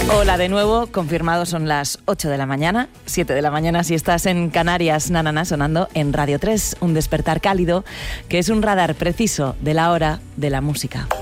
Hola de nuevo, confirmado son las 8 de la mañana, 7 de la mañana si estás en Canarias, Nanana, sonando en Radio 3, un despertar cálido que es un radar preciso de la hora de la música.